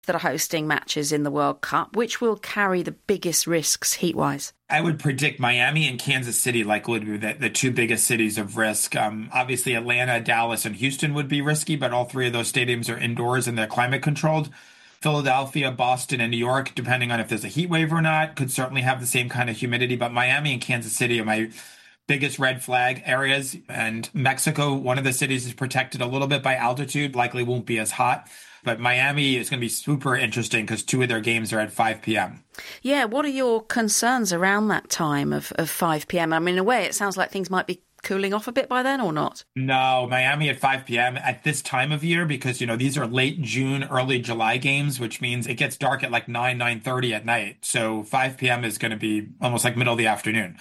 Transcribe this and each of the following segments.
that are hosting matches in the World Cup, which will carry the biggest risks heat-wise? I would predict Miami and Kansas City likely to be the two biggest cities of risk. Obviously, Atlanta, Dallas, and Houston would be risky, but all three of those stadiums are indoors and they're climate controlled. Philadelphia, Boston, and New York, depending on if there's a heat wave or not, could certainly have the same kind of humidity. But Miami and Kansas City are my biggest red flag areas. And Mexico, one of the cities is protected a little bit by altitude, likely won't be as hot. But Miami is going to be super interesting because two of their games are at 5 p.m. Yeah, what are your concerns around that time of 5 p.m.? I mean, in a way, it sounds like things might be cooling off a bit by then or not? No, Miami at 5 p.m. at this time of year because, these are late June, early July games, which means it gets dark at like 9:30 at night. So 5 p.m. is going to be almost like middle of the afternoon.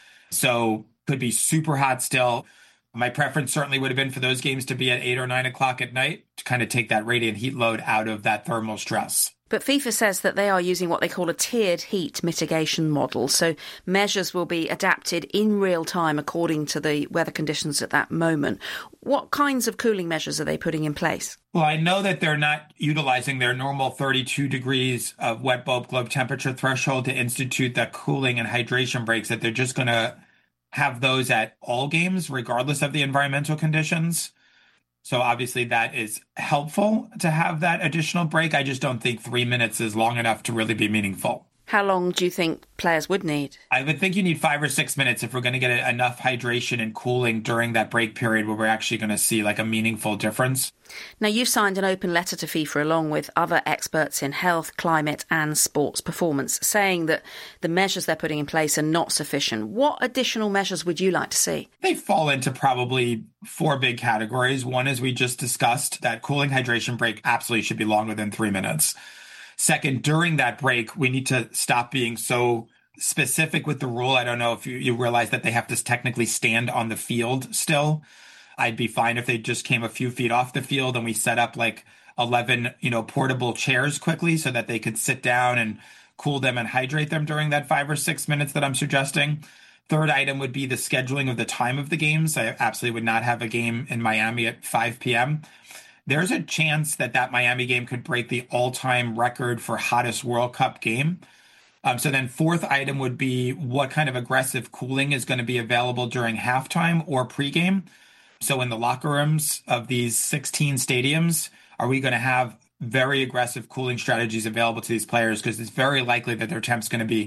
So could be super hot still. My preference certainly would have been for those games to be at 8 or 9 o'clock at night to kind of take that radiant heat load out of that thermal stress. But FIFA says that they are using what they call a tiered heat mitigation model. So measures will be adapted in real time according to the weather conditions at that moment. What kinds of cooling measures are they putting in place? Well, I know that they're not utilizing their normal 32 degrees of wet bulb globe temperature threshold to institute the cooling and hydration breaks, that they're just going to have those at all games, regardless of the environmental conditions. So obviously that is helpful to have that additional break. I just don't think 3 minutes is long enough to really be meaningful. How long do you think players would need? I would think you need 5 or 6 minutes if we're going to get enough hydration and cooling during that break period where we're actually going to see like a meaningful difference. Now, you've signed an open letter to FIFA along with other experts in health, climate and sports performance, saying that the measures they're putting in place are not sufficient. What additional measures would you like to see? They fall into probably 4 big categories. One, as we just discussed, that cooling hydration break absolutely should be longer than 3 minutes. Second, during that break, we need to stop being so specific with the rule. I don't know if you realize that they have to technically stand on the field still. I'd be fine if they just came a few feet off the field and we set up like 11, portable chairs quickly so that they could sit down and cool them and hydrate them during that 5 or 6 minutes that I'm suggesting. Third item would be the scheduling of the time of the games. I absolutely would not have a game in Miami at 5 p.m. There's a chance that Miami game could break the all-time record for hottest World Cup game. So then fourth item would be what kind of aggressive cooling is going to be available during halftime or pregame. So in the locker rooms of these 16 stadiums, are we going to have very aggressive cooling strategies available to these players? Because it's very likely that their temp's going to be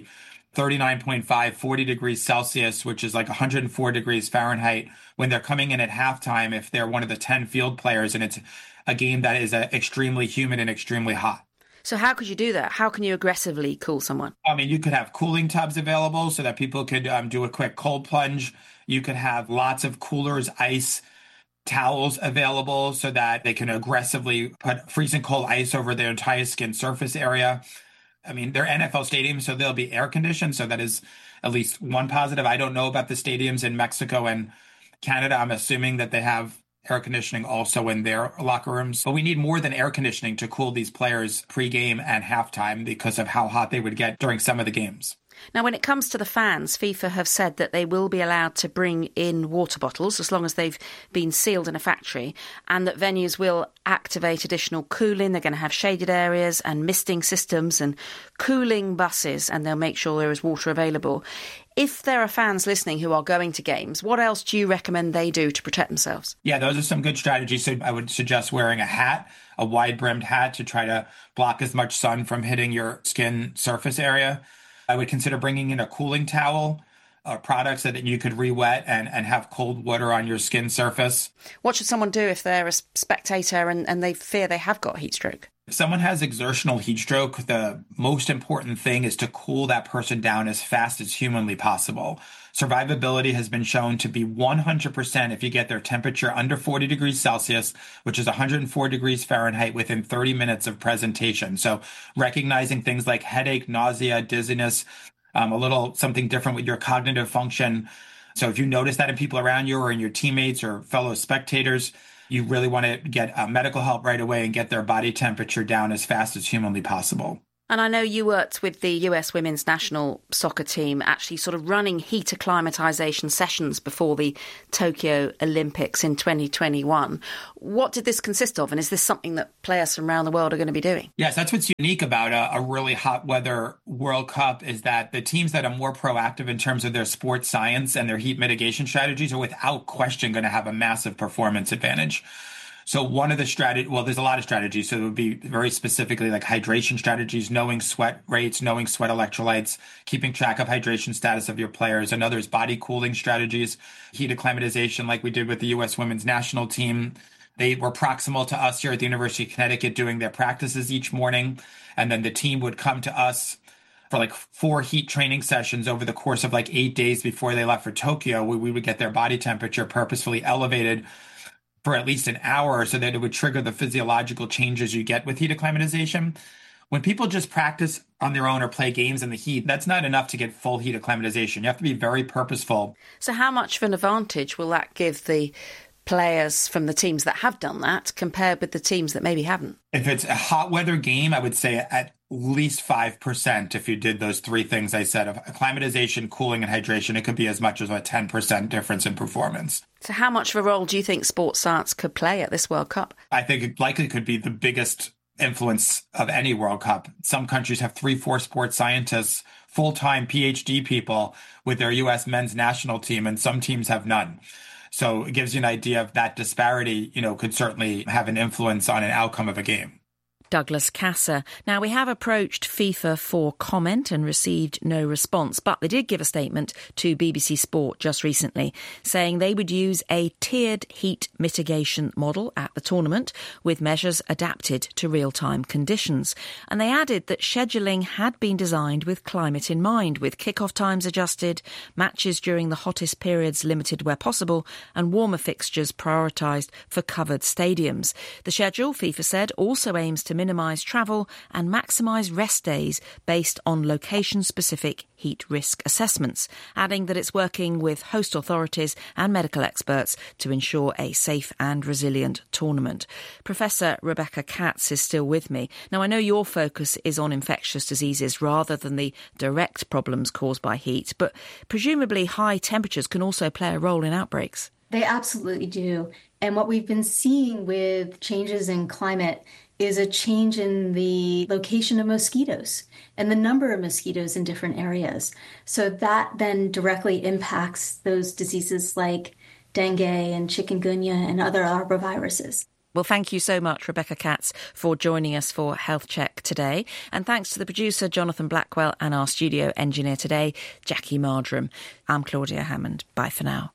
39.5, 40 degrees Celsius, which is like 104 degrees Fahrenheit when they're coming in at halftime if they're one of the 10 field players and it's a game that is extremely humid and extremely hot. So how could you do that? How can you aggressively cool someone? I mean, you could have cooling tubs available so that people could do a quick cold plunge. You could have lots of coolers, ice, towels available so that they can aggressively put freezing cold ice over their entire skin surface area. I mean, they're NFL stadiums, so they'll be air conditioned. So that is at least one positive. I don't know about the stadiums in Mexico and Canada. I'm assuming that they have air conditioning also in their locker rooms. But we need more than air conditioning to cool these players pregame and halftime because of how hot they would get during some of the games. Now, when it comes to the fans, FIFA have said that they will be allowed to bring in water bottles as long as they've been sealed in a factory, and that venues will activate additional cooling. They're going to have shaded areas and misting systems and cooling buses, and they'll make sure there is water available. If there are fans listening who are going to games, what else do you recommend they do to protect themselves? Yeah, those are some good strategies. So I would suggest wearing a hat, a wide-brimmed hat to try to block as much sun from hitting your skin surface area. I would consider bringing in a cooling towel, products that you could re-wet and have cold water on your skin surface. What should someone do if they're a spectator and they fear they have got heat stroke? If someone has exertional heat stroke, the most important thing is to cool that person down as fast as humanly possible. Survivability has been shown to be 100% if you get their temperature under 40 degrees Celsius, which is 104 degrees Fahrenheit within 30 minutes of presentation. So recognizing things like headache, nausea, dizziness, a little something different with your cognitive function. So if you notice that in people around you or in your teammates or fellow spectators, you really want to get medical help right away and get their body temperature down as fast as humanly possible. And I know you worked with the US women's national soccer team, actually sort of running heat acclimatisation sessions before the Tokyo Olympics in 2021. What did this consist of? And is this something that players from around the world are going to be doing? Yes, that's what's unique about a really hot weather World Cup is that the teams that are more proactive in terms of their sports science and their heat mitigation strategies are without question going to have a massive performance advantage. So one of the there's a lot of strategies. So it would be very specifically like hydration strategies, knowing sweat rates, knowing sweat electrolytes, keeping track of hydration status of your players. Another is body cooling strategies, heat acclimatization like we did with the U.S. women's national team. They were proximal to us here at the University of Connecticut doing their practices each morning. And then the team would come to us for like 4 heat training sessions over the course of like 8 days before they left for Tokyo. We would get their body temperature purposefully elevated for at least an hour so that it would trigger the physiological changes you get with heat acclimatization. When people just practice on their own or play games in the heat, that's not enough to get full heat acclimatization. You have to be very purposeful. So how much of an advantage will that give the players from the teams that have done that compared with the teams that maybe haven't? If it's a hot weather game, I would say at least 5% if you did those 3 things I said of acclimatization, cooling, and hydration. It could be as much as a 10% difference in performance. So how much of a role do you think sports science could play at this World Cup? I think it likely could be the biggest influence of any World Cup. Some countries have 3-4 sports scientists, full-time PhD people with their U.S. men's national team, and some teams have none. So it gives you an idea of that disparity, could certainly have an influence on an outcome of a game. Douglas Kasser. Now, we have approached FIFA for comment and received no response, but they did give a statement to BBC Sport just recently saying they would use a tiered heat mitigation model at the tournament with measures adapted to real-time conditions. And they added that scheduling had been designed with climate in mind, with kick-off times adjusted, matches during the hottest periods limited where possible, and warmer fixtures prioritised for covered stadiums. The schedule, FIFA said, also aims to minimise travel and maximise rest days based on location-specific heat risk assessments, adding that it's working with host authorities and medical experts to ensure a safe and resilient tournament. Professor Rebecca Katz is still with me. Now, I know your focus is on infectious diseases rather than the direct problems caused by heat, but presumably high temperatures can also play a role in outbreaks. They absolutely do. And what we've been seeing with changes in climate is a change in the location of mosquitoes and the number of mosquitoes in different areas. So that then directly impacts those diseases like dengue and chikungunya and other arboviruses. Well, thank you so much, Rebecca Katz, for joining us for Health Check today. And thanks to the producer, Jonathan Blackwell, and our studio engineer today, Jackie Mardram. I'm Claudia Hammond. Bye for now.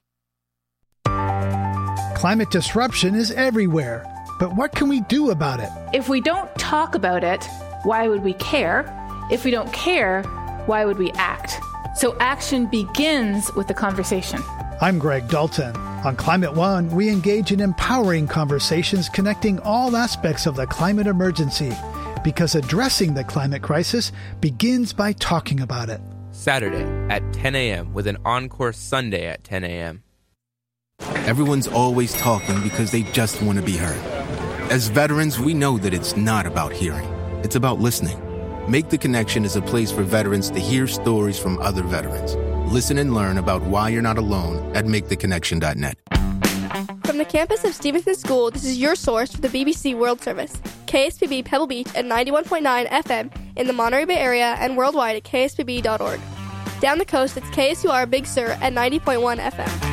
Climate disruption is everywhere. But what can we do about it? If we don't talk about it, why would we care? If we don't care, why would we act? So action begins with the conversation. I'm Greg Dalton. On Climate One, we engage in empowering conversations connecting all aspects of the climate emergency, because addressing the climate crisis begins by talking about it. Saturday at 10 a.m. with an encore Sunday at 10 a.m. Everyone's always talking because they just want to be heard. As veterans, we know that it's not about hearing. It's about listening. Make the Connection is a place for veterans to hear stories from other veterans. Listen and learn about why you're not alone at maketheconnection.net. From the campus of Stevenson School, this is your source for the BBC World Service. KSPB Pebble Beach at 91.9 FM in the Monterey Bay area and worldwide at kspb.org. Down the coast, it's KSUR Big Sur at 90.1 FM.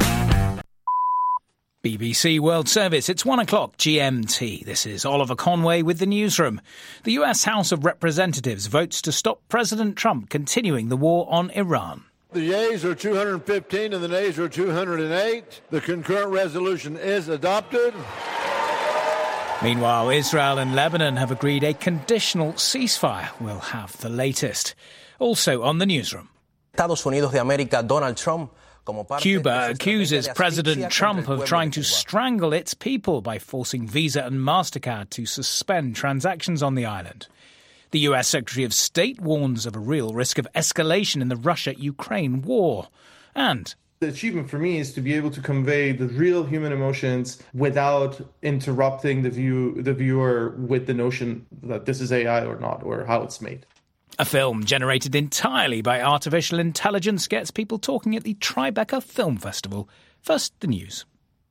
BBC World Service, it's 1 o'clock GMT. This is Oliver Conway with the newsroom. The US House of Representatives votes to stop President Trump continuing the war on Iran. The yeas are 215 and the nays are 208. The concurrent resolution is adopted. Meanwhile, Israel and Lebanon have agreed a conditional ceasefire. We'll have the latest. Also on the newsroom. Estados Unidos de América, Donald Trump. Cuba accuses President Trump of trying to strangle its people by forcing Visa and MasterCard to suspend transactions on the island. The US Secretary of State warns of a real risk of escalation in the Russia-Ukraine war. And The achievement for me is to be able to convey the real human emotions without interrupting the viewer with the notion that this is AI or not, or how it's made. A film generated entirely by artificial intelligence gets people talking at the Tribeca Film Festival. First, the news.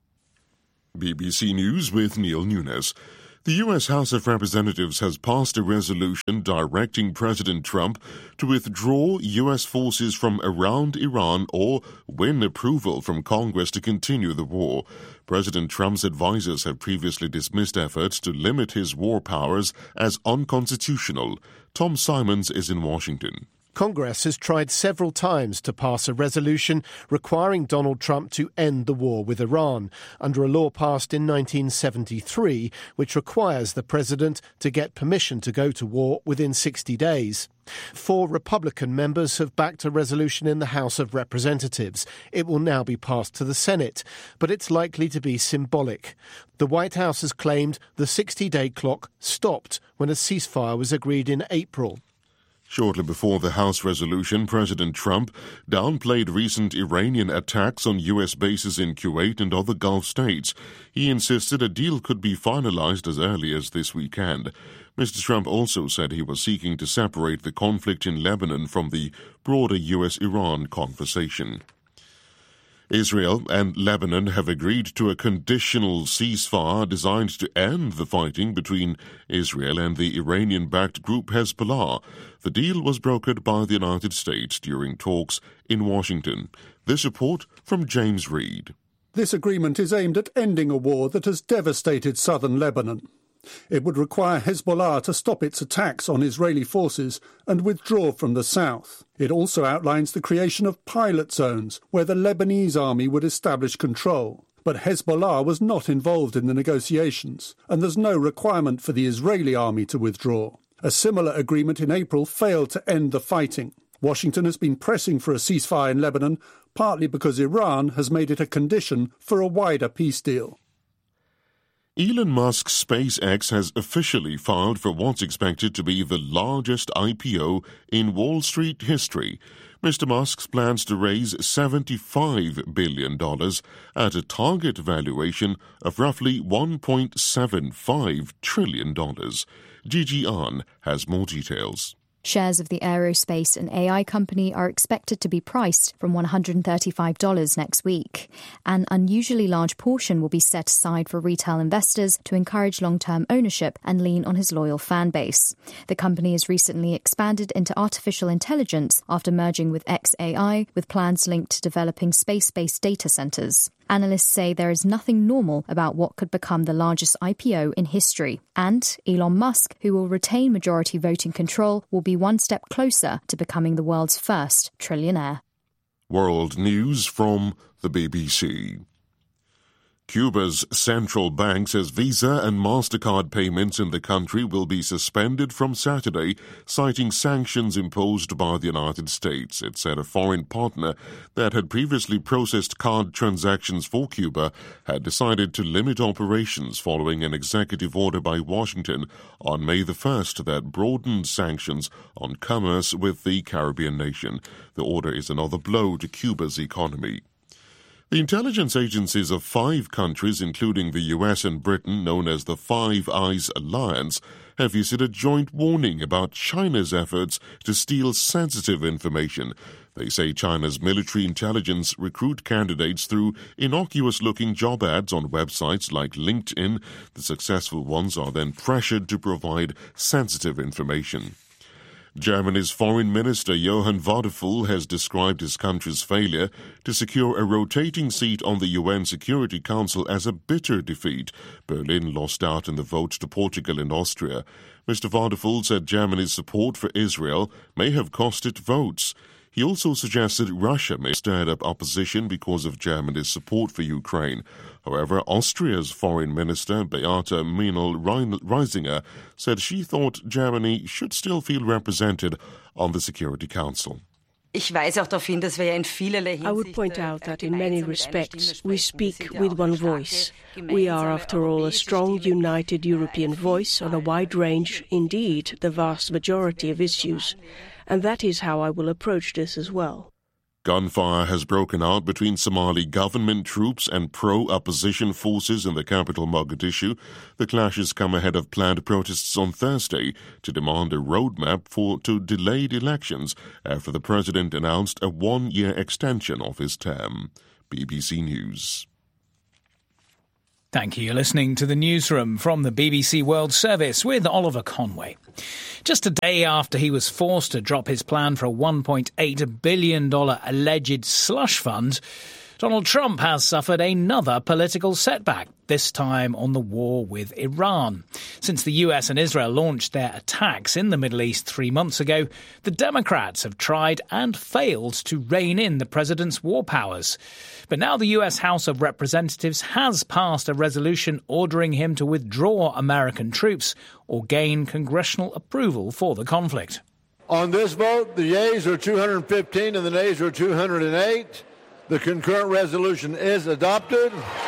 BBC News with Neil Nunes. The U.S. House of Representatives has passed a resolution directing President Trump to withdraw U.S. forces from around Iran or win approval from Congress to continue the war. President Trump's advisers have previously dismissed efforts to limit his war powers as unconstitutional. Tom Simons is in Washington. Congress has tried several times to pass a resolution requiring Donald Trump to end the war with Iran, under a law passed in 1973, which requires the president to get permission to go to war within 60 days. 4 Republican members have backed a resolution in the House of Representatives. It will now be passed to the Senate, but it's likely to be symbolic. The White House has claimed the 60-day clock stopped when a ceasefire was agreed in April. Shortly before the House resolution, President Trump downplayed recent Iranian attacks on U.S. bases in Kuwait and other Gulf states. He insisted a deal could be finalized as early as this weekend. Mr. Trump also said he was seeking to separate the conflict in Lebanon from the broader U.S.-Iran conversation. Israel and Lebanon have agreed to a conditional ceasefire designed to end the fighting between Israel and the Iranian-backed group Hezbollah. The deal was brokered by the United States during talks in Washington. This report from James Reed. This agreement is aimed at ending a war that has devastated southern Lebanon. It would require Hezbollah to stop its attacks on Israeli forces and withdraw from the south. It also outlines the creation of pilot zones where the Lebanese army would establish control. But Hezbollah was not involved in the negotiations, and there's no requirement for the Israeli army to withdraw. A similar agreement in April failed to end the fighting. Washington has been pressing for a ceasefire in Lebanon, partly because Iran has made it a condition for a wider peace deal. Elon Musk's SpaceX has officially filed for what's expected to be the largest IPO in Wall Street history. Mr. Musk plans to raise $75 billion at a target valuation of roughly $1.75 trillion. Gigi Ahn has more details. Shares of the aerospace and AI company are expected to be priced from $135 next week. An unusually large portion will be set aside for retail investors to encourage long-term ownership and lean on his loyal fan base. The company has recently expanded into artificial intelligence after merging with xAI, with plans linked to developing space-based data centers. Analysts say there is nothing normal about what could become the largest IPO in history. And Elon Musk, who will retain majority voting control, will be one step closer to becoming the world's first trillionaire. World news from the BBC. Cuba's central bank says Visa and MasterCard payments in the country will be suspended from Saturday, citing sanctions imposed by the United States. It said a foreign partner that had previously processed card transactions for Cuba had decided to limit operations following an executive order by Washington on May the 1st that broadened sanctions on commerce with the Caribbean nation. The order is another blow to Cuba's economy. The intelligence agencies of 5 countries, including the US and Britain, known as the Five Eyes Alliance, have issued a joint warning about China's efforts to steal sensitive information. They say China's military intelligence recruit candidates through innocuous-looking job ads on websites like LinkedIn. The successful ones are then pressured to provide sensitive information. Germany's Foreign Minister Johann Wadephul has described his country's failure to secure a rotating seat on the UN Security Council as a bitter defeat. Berlin lost out in the vote to Portugal and Austria. Mr. Wadephul said Germany's support for Israel may have cost it votes. He also suggested Russia may stir up opposition because of Germany's support for Ukraine. However, Austria's Foreign Minister Beate Meynell-Reisinger said she thought Germany should still feel represented on the Security Council. I would point out that in many respects we speak with one voice. We are, after all, a strong, united European voice on a wide range, indeed the vast majority of issues. And that is how I will approach this as well. Gunfire has broken out between Somali government troops and pro-opposition forces in the capital Mogadishu. The clashes come ahead of planned protests on Thursday to demand a roadmap to delayed elections after the president announced a one-year extension of his term. BBC News. Thank you. You're listening to the Newsroom from the BBC World Service with Oliver Conway. Just a day after he was forced to drop his plan for a $1.8 billion alleged slush fund, Donald Trump has suffered another political setback, this time on the war with Iran. Since the US and Israel launched their attacks in the Middle East 3 months ago, the Democrats have tried and failed to rein in the president's war powers. But now the US House of Representatives has passed a resolution ordering him to withdraw American troops or gain congressional approval for the conflict. On this vote, the yeas are 215 and the nays are 208. The concurrent resolution is adopted.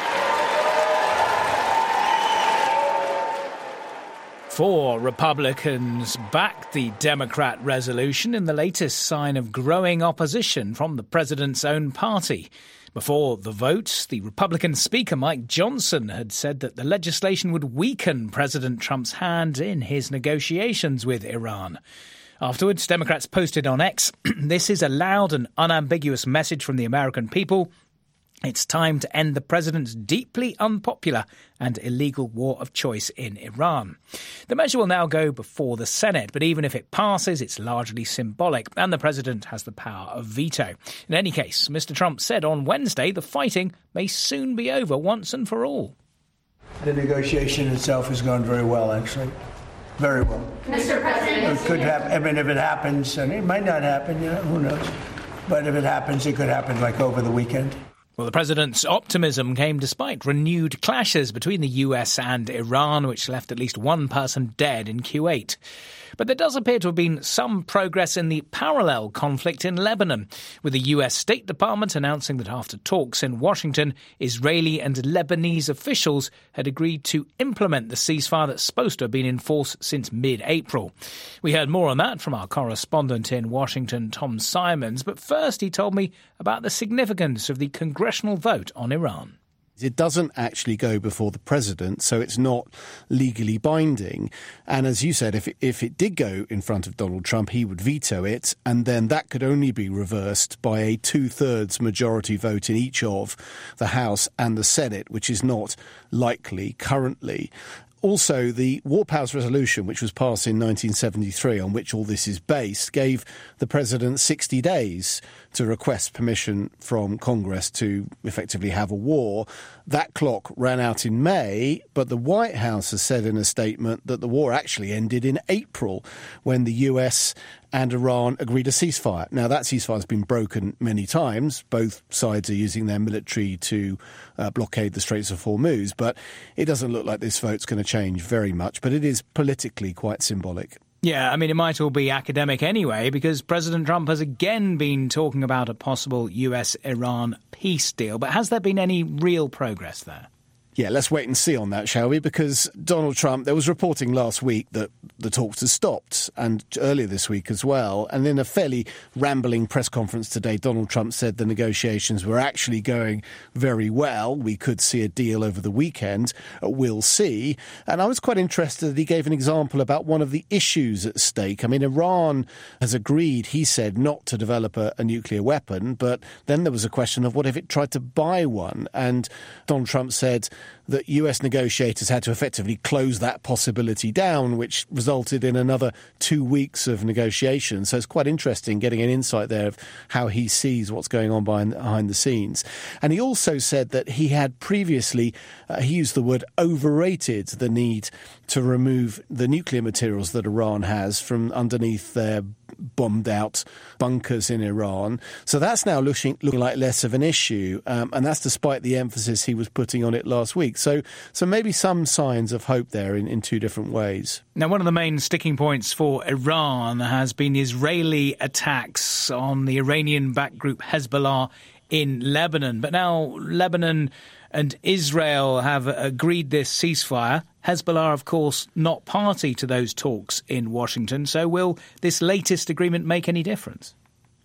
4 Republicans backed the Democrat resolution in the latest sign of growing opposition from the president's own party. Before the vote, the Republican Speaker Mike Johnson had said that the legislation would weaken President Trump's hand in his negotiations with Iran. Afterwards, Democrats posted on X, "This is a loud and unambiguous message from the American people. It's time to end the president's deeply unpopular and illegal war of choice in Iran." The measure will now go before the Senate, but even if it passes, it's largely symbolic, and the president has the power of veto. In any case, Mr. Trump said on Wednesday the fighting may soon be over once and for all. The negotiation itself has gone very well, actually. Very well. Mr. President. It could happen. I mean, if it happens, and it might not happen, who knows? But if it happens, it could happen like over the weekend. Well, the president's optimism came despite renewed clashes between the US and Iran, which left at least one person dead in Kuwait. But there does appear to have been some progress in the parallel conflict in Lebanon, with the US State Department announcing that after talks in Washington, Israeli and Lebanese officials had agreed to implement the ceasefire that's supposed to have been in force since mid-April. We heard more on that from our correspondent in Washington, Tom Simons, but first he told me about the significance of the congressional vote on Iran. It doesn't actually go before the president, so it's not legally binding. And as you said, if it did go in front of Donald Trump, he would veto it, and then that could only be reversed by a 2/3 majority vote in each of the House and the Senate, which is not likely currently. Also, the War Powers Resolution, which was passed in 1973, on which all this is based, gave the president 60 days to request permission from Congress to effectively have a war. That clock ran out in May, but the White House has said in a statement that the war actually ended in April when the US and Iran agreed a ceasefire. Now, that ceasefire has been broken many times. Both sides are using their military to blockade the Straits of Hormuz, but it doesn't look like this vote's going to change very much, but it is politically quite symbolic. Yeah, I mean, it might all be academic anyway, because President Trump has again been talking about a possible US-Iran peace deal. But has there been any real progress there? Yeah, let's wait and see on that, shall we? Because Donald Trump, there was reporting last week that the talks had stopped, and earlier this week as well. And in a fairly rambling press conference today, Donald Trump said the negotiations were actually going very well. We could see a deal over the weekend. We'll see. And I was quite interested that he gave an example about one of the issues at stake. I mean, Iran has agreed, he said, not to develop a nuclear weapon. But then there was a question of what if it tried to buy one? And Donald Trump said that US negotiators had to effectively close that possibility down, which resulted in another 2 weeks of negotiations. So it's quite interesting getting an insight there of how he sees what's going on behind the scenes. And he also said that he had previously, he used the word overrated the need to remove the nuclear materials that Iran has from underneath their bombed out bunkers in Iran. So that's now looking like less of an issue. And that's despite the emphasis he was putting on it last week. So maybe some signs of hope there in two different ways. Now, one of the main sticking points for Iran has been Israeli attacks on the Iranian-backed group Hezbollah in Lebanon. But now Lebanon and Israel have agreed this ceasefire. Hezbollah, of course, not party to those talks in Washington. So will this latest agreement make any difference?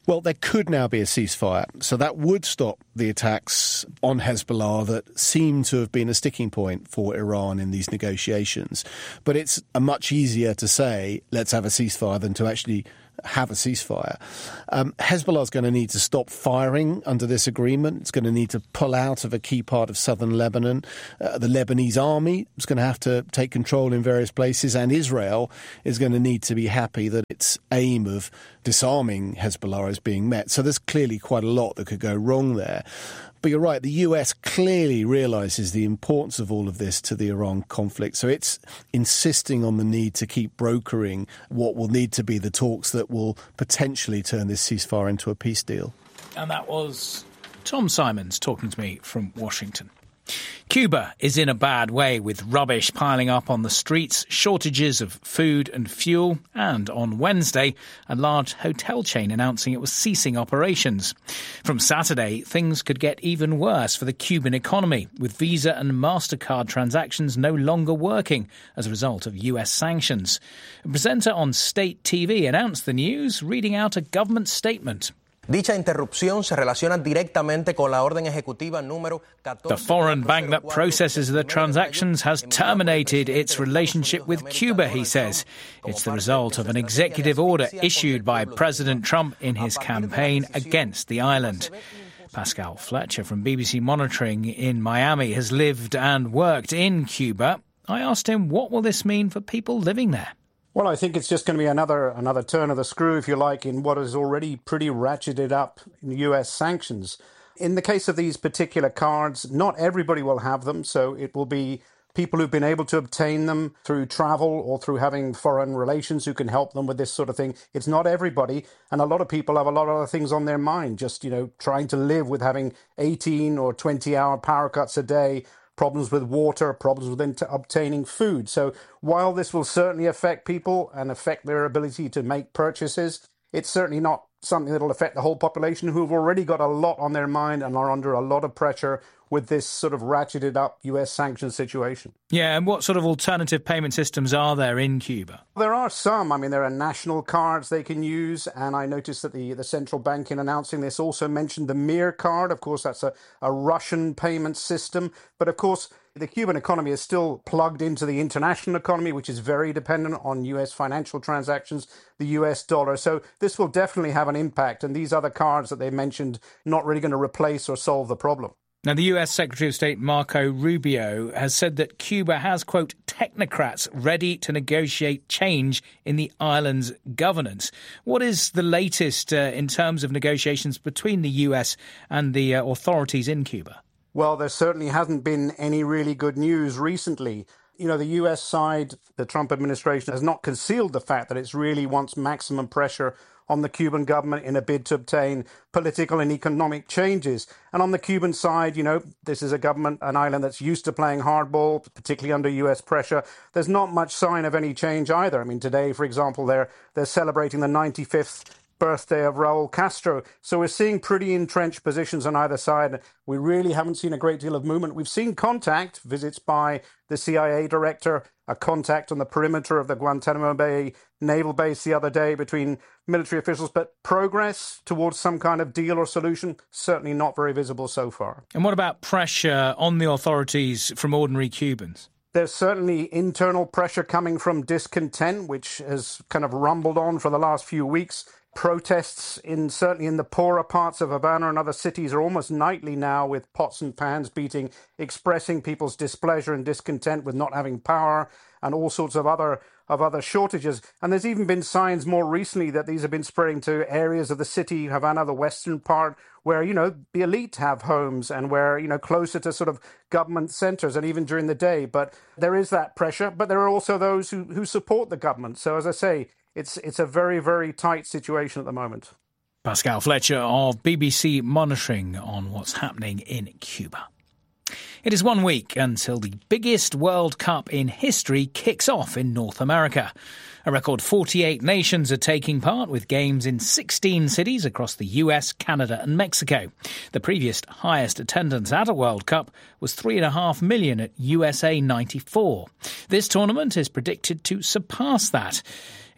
Well, there could now be a ceasefire, so that would stop the attacks on Hezbollah that seem to have been a sticking point for Iran in these negotiations. But it's much easier to say, let's have a ceasefire, than to actually have a ceasefire. Hezbollah is going to need to stop firing under this agreement. It's going to need to pull out of a key part of southern Lebanon. The Lebanese army is going to have to take control in various places, and Israel is going to need to be happy that its aim of disarming Hezbollah is being met. So there's clearly quite a lot that could go wrong there. But you're right, the US clearly realises the importance of all of this to the Iran conflict. So it's insisting on the need to keep brokering what will need to be the talks that will potentially turn this ceasefire into a peace deal. And that was Tom Simons talking to me from Washington. Cuba is in a bad way, with rubbish piling up on the streets, shortages of food and fuel, and on Wednesday, a large hotel chain announcing it was ceasing operations. From Saturday, things could get even worse for the Cuban economy, with Visa and MasterCard transactions no longer working as a result of US sanctions. A presenter on state TV announced the news, reading out a government statement. Dicha interrupción se relaciona directamente con la orden ejecutiva número 14. The foreign bank that processes the transactions has terminated its relationship with Cuba, he says. It's the result of an executive order issued by President Trump in his campaign against the island. Pascal Fletcher from BBC Monitoring in Miami has lived and worked in Cuba. I asked him, what will this mean for people living there? Well, I think it's just going to be another turn of the screw, if you like, in what is already pretty ratcheted up US sanctions. In the case of these particular cards, not everybody will have them, so it will be people who've been able to obtain them through travel or through having foreign relations who can help them with this sort of thing. It's not everybody, and a lot of people have a lot of other things on their mind, just, trying to live with having 18 or 20-hour power cuts a day, problems with water, problems with obtaining food. So while this will certainly affect people and affect their ability to make purchases, it's certainly not something that will affect the whole population who've already got a lot on their mind and are under a lot of pressure with this sort of ratcheted up US sanctions situation. Yeah, and what sort of alternative payment systems are there in Cuba? There are some. I mean, there are national cards they can use, and I noticed that the central bank in announcing this also mentioned the Mir card. Of course, that's a Russian payment system. But of course, the Cuban economy is still plugged into the international economy, which is very dependent on US financial transactions, the US dollar. So this will definitely have an impact. And these other cards that they mentioned, not really going to replace or solve the problem. Now, the US Secretary of State Marco Rubio has said that Cuba has, quote, technocrats ready to negotiate change in the island's governance. What is the latest in terms of negotiations between the US and the authorities in Cuba? Well, there certainly hasn't been any really good news recently. The US side, the Trump administration, has not concealed the fact that it really wants maximum pressure on the Cuban government in a bid to obtain political and economic changes. And on the Cuban side, this is a government, an island that's used to playing hardball, particularly under US pressure. There's not much sign of any change either. I mean, today, for example, they're celebrating the 95th birthday of Raul Castro. So we're seeing pretty entrenched positions on either side. We really haven't seen a great deal of movement. We've seen contact, visits by the CIA director, a contact on the perimeter of the Guantanamo Bay naval base the other day between military officials, but progress towards some kind of deal or solution, certainly not very visible so far. And what about pressure on the authorities from ordinary Cubans? There's certainly internal pressure coming from discontent, which has kind of rumbled on for the last few weeks. Protests certainly in the poorer parts of Havana and other cities are almost nightly now, with pots and pans beating, expressing people's displeasure and discontent with not having power and all sorts of other shortages. And there's even been signs more recently that these have been spreading to areas of the city, Havana, the western part, where, the elite have homes and where, closer to sort of government centers and even during the day. But there is that pressure. But there are also those who support the government. So as I say, it's a very, very tight situation at the moment. Pascal Fletcher of BBC Monitoring on what's happening in Cuba. It is 1 week until the biggest World Cup in history kicks off in North America. A record 48 nations are taking part, with games in 16 cities across the US, Canada and Mexico. The previous highest attendance at a World Cup was 3.5 million at USA 94. This tournament is predicted to surpass that.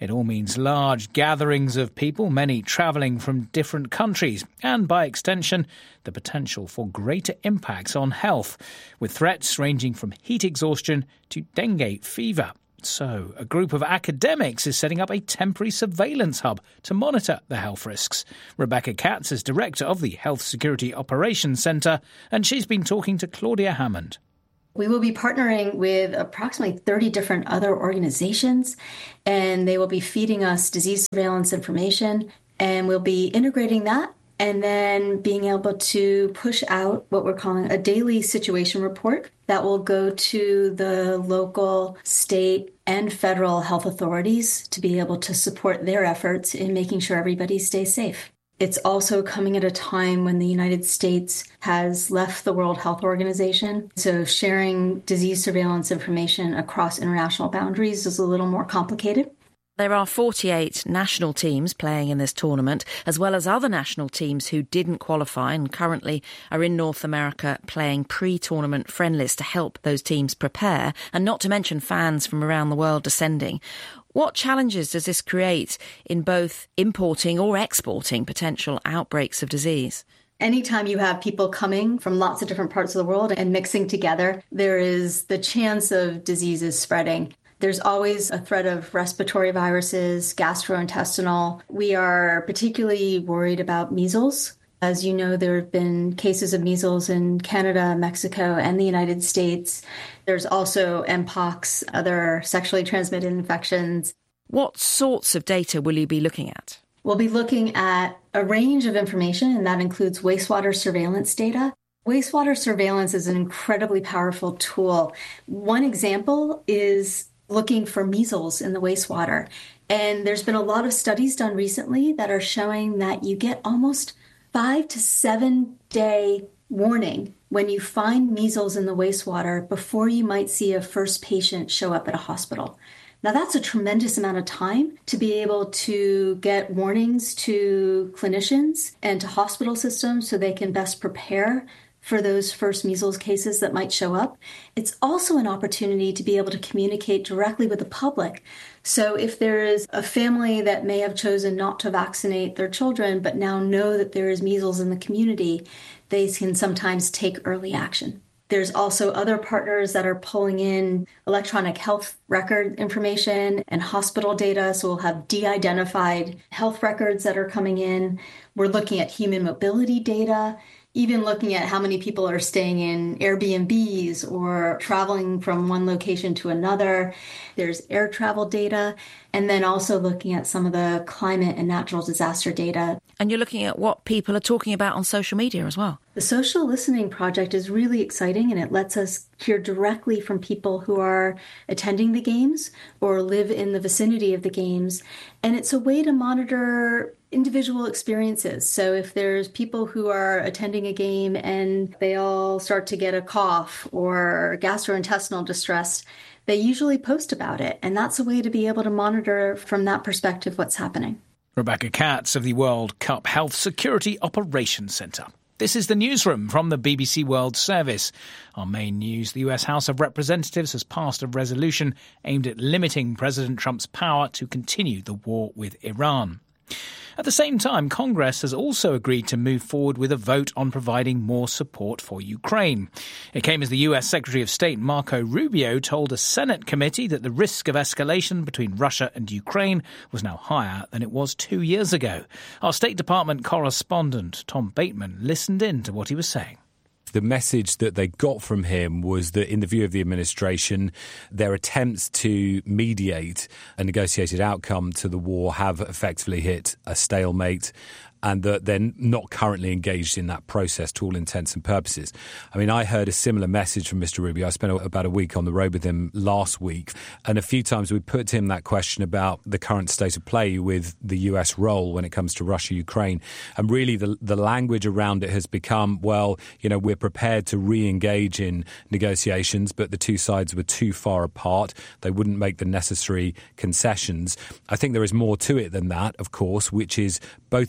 It all means large gatherings of people, many travelling from different countries, and by extension, the potential for greater impacts on health, with threats ranging from heat exhaustion to dengue fever. So, a group of academics is setting up a temporary surveillance hub to monitor the health risks. Rebecca Katz is director of the Health Security Operations Centre, and she's been talking to Claudia Hammond. We will be partnering with approximately 30 different other organizations, and they will be feeding us disease surveillance information, and we'll be integrating that and then being able to push out what we're calling a daily situation report that will go to the local, state, and federal health authorities to be able to support their efforts in making sure everybody stays safe. It's also coming at a time when the United States has left the World Health Organization, so sharing disease surveillance information across international boundaries is a little more complicated. There are 48 national teams playing in this tournament, as well as other national teams who didn't qualify and currently are in North America playing pre-tournament friendlies to help those teams prepare, and not to mention fans from around the world descending. What challenges does this create in both importing or exporting potential outbreaks of disease? Anytime you have people coming from lots of different parts of the world and mixing together, there is the chance of diseases spreading. There's always a threat of respiratory viruses, gastrointestinal. We are particularly worried about measles. As you know, there have been cases of measles in Canada, Mexico, and the United States. There's also Mpox, other sexually transmitted infections. What sorts of data will you be looking at? We'll be looking at a range of information, and that includes wastewater surveillance data. Wastewater surveillance is an incredibly powerful tool. One example is looking for measles in the wastewater. And there's been a lot of studies done recently that are showing that you get almost 5 to 7 day warning when you find measles in the wastewater before you might see a first patient show up at a hospital. Now, that's a tremendous amount of time to be able to get warnings to clinicians and to hospital systems so they can best prepare for those first measles cases that might show up. It's also an opportunity to be able to communicate directly with the public. So if there is a family that may have chosen not to vaccinate their children, but now know that there is measles in the community, they can sometimes take early action. There's also other partners that are pulling in electronic health record information and hospital data. So we'll have de-identified health records that are coming in. We're looking at human mobility data, even looking at how many people are staying in Airbnbs or traveling from one location to another. There's air travel data, and then also looking at some of the climate and natural disaster data. And you're looking at what people are talking about on social media as well. The Social Listening Project is really exciting, and it lets us hear directly from people who are attending the games or live in the vicinity of the games. And it's a way to monitor individual experiences. So if there's people who are attending a game and they all start to get a cough or gastrointestinal distress, they usually post about it. And that's a way to be able to monitor from that perspective what's happening. Rebecca Katz of the World Cup Health Security Operations Centre. This is the newsroom from the BBC World Service. Our main news: the US House of Representatives has passed a resolution aimed at limiting President Trump's power to continue the war with Iran. At the same time, Congress has also agreed to move forward with a vote on providing more support for Ukraine. It came as the US Secretary of State Marco Rubio told a Senate committee that the risk of escalation between Russia and Ukraine was now higher than it was 2 years ago. Our State Department correspondent Tom Bateman listened in to what he was saying. The message that they got from him was that, in the view of the administration, their attempts to mediate a negotiated outcome to the war have effectively hit a stalemate, and that they're not currently engaged in that process to all intents and purposes. I mean, I heard a similar message from Mr. Rubio. I spent about a week on the road with him last week, and a few times we put to him that question about the current state of play with the US role when it comes to Russia-Ukraine. And really the language around it has become, well, you know, we're prepared to re-engage in negotiations, but the two sides were too far apart. They wouldn't make the necessary concessions. I think there is more to it than that, of course, which is both the situation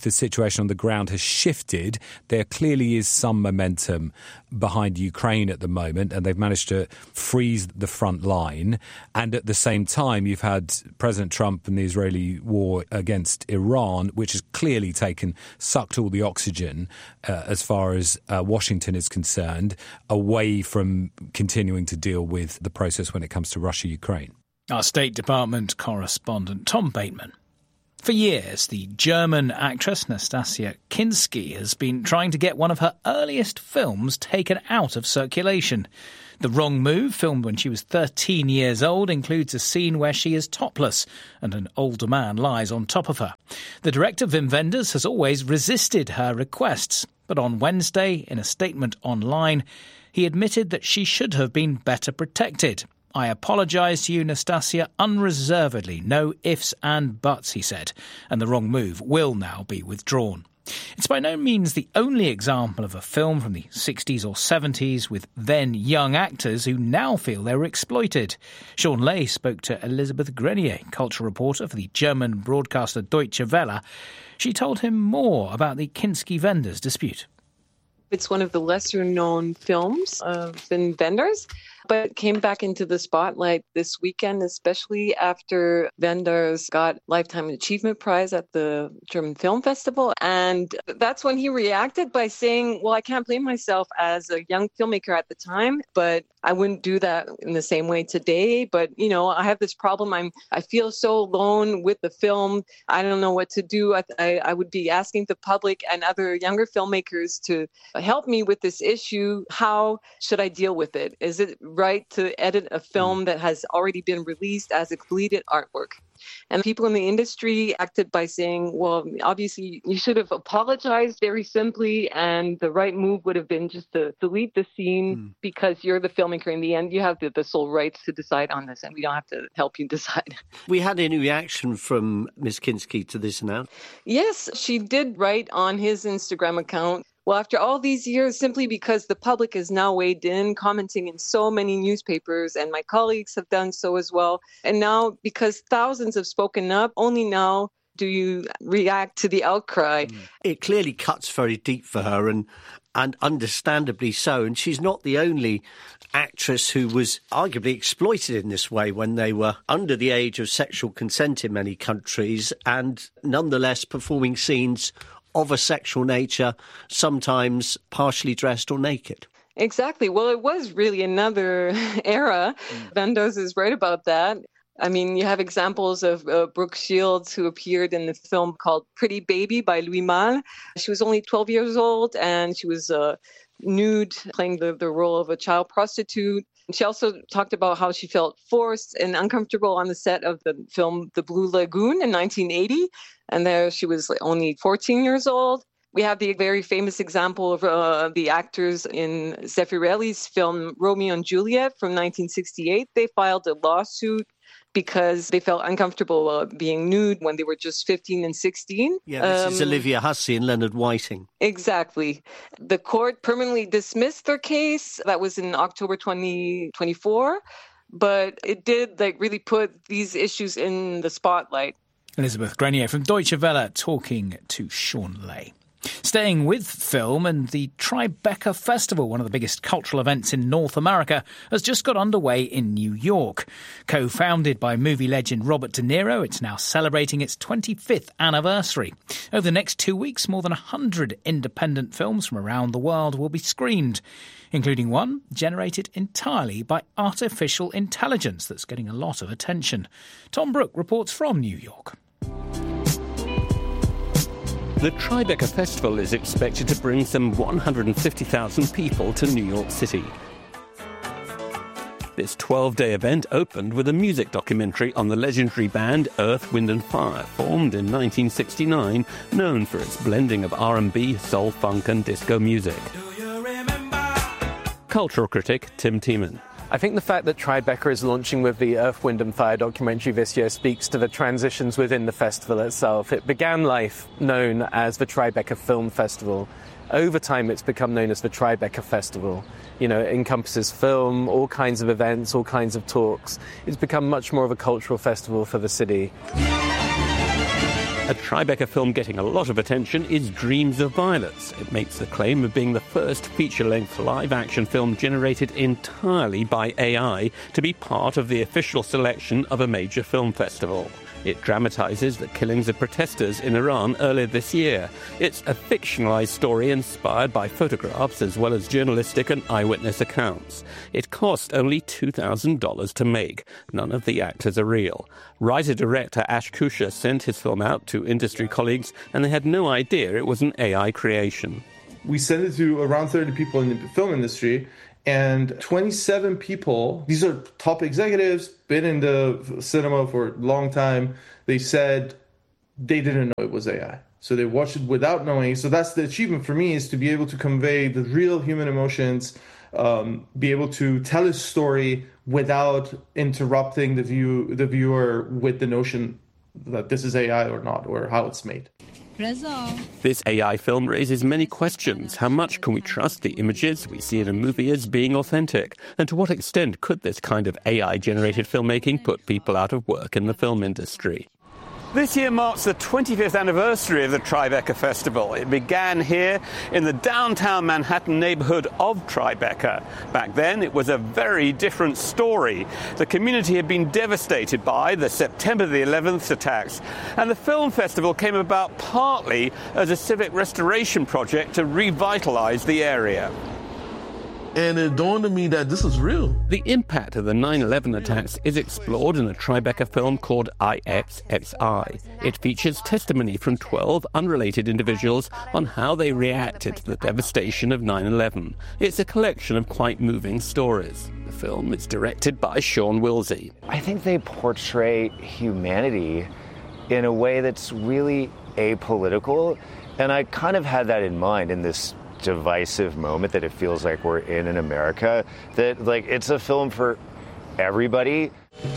situation on the ground has shifted. There clearly is some momentum behind Ukraine at the moment, and they've managed to freeze the front line. And at the same time, you've had President Trump and the Israeli war against Iran, which has clearly sucked all the oxygen as far as Washington is concerned, away from continuing to deal with the process when it comes to Russia-Ukraine. Our State Department correspondent Tom Bateman. For years, the German actress Nastassja Kinski has been trying to get one of her earliest films taken out of circulation. The Wrong Move, filmed when she was 13 years old, includes a scene where she is topless and an older man lies on top of her. The director, Wim Wenders, has always resisted her requests, but on Wednesday, in a statement online, he admitted that she should have been better protected. "I apologise to you, Nastassja, unreservedly, no ifs and buts," he said, and The Wrong Move will now be withdrawn. It's by no means the only example of a film from the 60s or 70s with then young actors who now feel they were exploited. Sean Ley spoke to Elisabeth Grenier, cultural reporter for the German broadcaster Deutsche Welle. She told him more about the Kinski-Wenders dispute. It's one of the lesser-known films of Wim Wenders, but came back into the spotlight this weekend, especially after Wenders got Lifetime Achievement Prize at the German Film Festival. And that's when he reacted by saying, well, I can't blame myself as a young filmmaker at the time, but I wouldn't do that in the same way today. But, you know, I have this problem. I feel so alone with the film. I don't know what to do. I would be asking the public and other younger filmmakers to help me with this issue. How should I deal with it? Is it right to edit a film that has already been released as a completed artwork? And people in the industry acted by saying, well, obviously you should have apologized very simply, and the right move would have been just to delete the scene because you're the filmmaker. In the end, you have the sole rights to decide on this, and we don't have to help you decide. We had any reaction from Ms. Kinski to this announcement? Yes, she did write on his Instagram account, well, after all these years, simply because the public is now weighed in, commenting in so many newspapers, and my colleagues have done so as well. And now, because thousands have spoken up, only now do you react to the outcry. It clearly cuts very deep for her, and understandably so. And she's not the only actress who was arguably exploited in this way when they were under the age of sexual consent in many countries, and nonetheless performing scenes of a sexual nature, sometimes partially dressed or naked. Exactly. Well, it was really another era. Wenders is right about that. I mean, you have examples of Brooke Shields, who appeared in the film called Pretty Baby by Louis Malle. She was only 12 years old, and she was nude, playing the role of a child prostitute. She also talked about how she felt forced and uncomfortable on the set of the film The Blue Lagoon in 1980. And there she was only 14 years old. We have the very famous example of the actors in Zeffirelli's film Romeo and Juliet from 1968. They filed a lawsuit because they felt uncomfortable being nude when they were just 15 and 16. Yeah, this is Olivia Hussey and Leonard Whiting. Exactly. The court permanently dismissed their case. That was in October 2024. But it did really put these issues in the spotlight. Elisabeth Grenier from Deutsche Welle talking to Sean Ley. Staying with film, and the Tribeca Festival, one of the biggest cultural events in North America, has just got underway in New York. Co-founded by movie legend Robert De Niro, it's now celebrating its 25th anniversary. Over the next 2 weeks, more than 100 independent films from around the world will be screened, including one generated entirely by artificial intelligence that's getting a lot of attention. Tom Brooke reports from New York. The Tribeca Festival is expected to bring some 150,000 people to New York City. This 12-day event opened with a music documentary on the legendary band Earth, Wind & Fire, formed in 1969, known for its blending of R&B, soul, funk and disco music. Cultural critic Tim Tiemann. I think the fact that Tribeca is launching with the Earth, Wind & Fire documentary this year speaks to the transitions within the festival itself. It began life known as the Tribeca Film Festival. Over time, it's become known as the Tribeca Festival. You know, it encompasses film, all kinds of events, all kinds of talks. It's become much more of a cultural festival for the city. A Tribeca film getting a lot of attention is Dreams of Violets. It makes the claim of being the first feature-length live-action film generated entirely by AI to be part of the official selection of a major film festival. It dramatizes the killings of protesters in Iran earlier this year. It's a fictionalized story inspired by photographs as well as journalistic and eyewitness accounts. It cost only $2,000 to make. None of the actors are real. Writer-director Ash Kusha sent his film out to industry colleagues, and they had no idea it was an AI creation. We sent it to around 30 people in the film industry, and 27 people, these are top executives, been in the cinema for a long time, they said they didn't know it was AI. So they watched it without knowing. So that's the achievement for me, is to be able to convey the real human emotions, be able to tell a story without interrupting the viewer with the notion that this is AI or not, or how it's made. This AI film raises many questions. How much can we trust the images we see in a movie as being authentic? And to what extent could this kind of AI-generated filmmaking put people out of work in the film industry? This year marks the 25th anniversary of the Tribeca Festival. It began here in the downtown Manhattan neighborhood of Tribeca. Back then, it was a very different story. The community had been devastated by the September the 11th attacks, and the film festival came about partly as a civic restoration project to revitalize the area. And it dawned on me that this is real. The impact of the 9/11 attacks is explored in a Tribeca film called IXXI. It features testimony from 12 unrelated individuals on how they reacted to the devastation of 9/11. It's a collection of quite moving stories. The film is directed by Sean Wilsey. I think they portray humanity in a way that's really apolitical, and I kind of had that in mind in this divisive moment that it feels like we're in America, that like it's a film for everybody.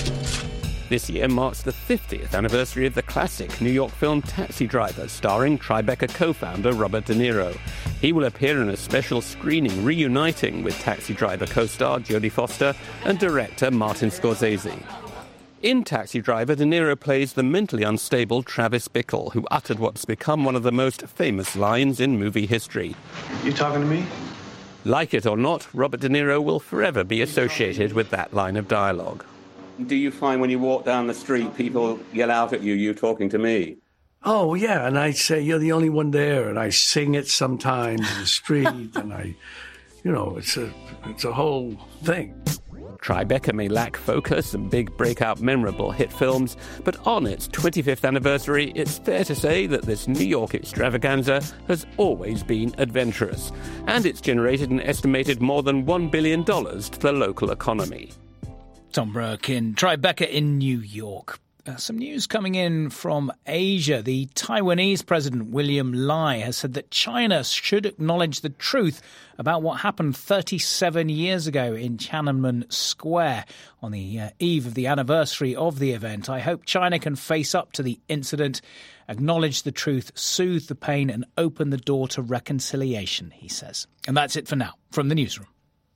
This year marks the 50th anniversary of the classic New York film Taxi Driver, starring Tribeca co-founder Robert De Niro. He will appear in a special screening reuniting with Taxi Driver co-star Jodie Foster and director Martin Scorsese. In Taxi Driver, De Niro plays the mentally unstable Travis Bickle, who uttered what's become one of the most famous lines in movie history. You talking to me? Like it or not, Robert De Niro will forever be associated with that line of dialogue. Do you find when you walk down the street, people yell out at you, "You talking to me"? Oh, yeah, and I say, "You're the only one there," and I sing it sometimes in the street, and it's a whole thing. Tribeca may lack focus and big breakout memorable hit films, but on its 25th anniversary, it's fair to say that this New York extravaganza has always been adventurous, and it's generated an estimated more than $1 billion to the local economy. Tom Burke in Tribeca in New York. Some news coming in from Asia. The Taiwanese President William Lai has said that China should acknowledge the truth about what happened 37 years ago in Tiananmen Square on the eve of the anniversary of the event. I hope China can face up to the incident, acknowledge the truth, soothe the pain and open the door to reconciliation, he says. And that's it for now from the newsroom.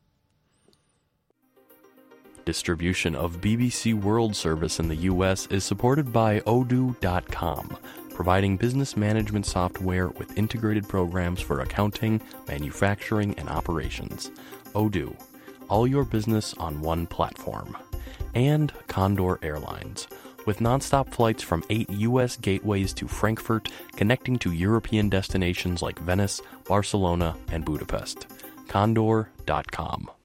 Distribution of BBC World Service in the U.S. is supported by Odoo.com, providing business management software with integrated programs for accounting, manufacturing, and operations. Odoo, all your business on one platform. And Condor Airlines, with nonstop flights from 8 U.S. gateways to Frankfurt, connecting to European destinations like Venice, Barcelona, and Budapest. Condor.com.